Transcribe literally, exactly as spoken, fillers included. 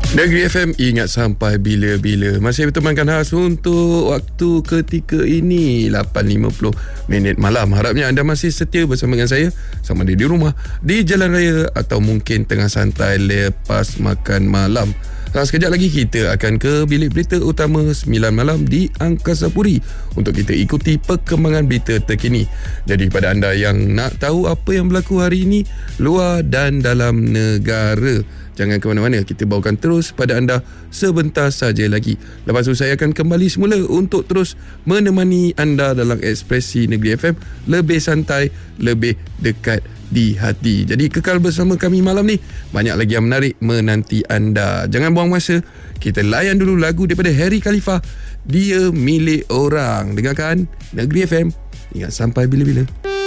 Negeri F M, ingat sampai bila-bila. Masih bertemankan khas untuk waktu ketika ini lapan lima puluh minit malam. Harapnya anda masih setia bersama dengan saya, sama ada di rumah, di jalan raya atau mungkin tengah santai lepas makan malam. Nah, sekejap lagi kita akan ke bilik berita utama sembilan malam di Angkasa Puri untuk kita ikuti perkembangan berita terkini. Jadi pada anda yang nak tahu apa yang berlaku hari ini luar dan dalam negara, jangan ke mana-mana, kita bawakan terus pada anda sebentar saja lagi. Lepas tu saya akan kembali semula untuk terus menemani anda dalam Ekspresi Negeri F M, lebih santai, lebih dekat di hati. Jadi kekal bersama kami malam ni, banyak lagi yang menarik menanti anda. Jangan buang masa, kita layan dulu lagu daripada Harry Khalifah, Dia Milik Orang. Dengarkan Negeri F M, ingat sampai bila-bila.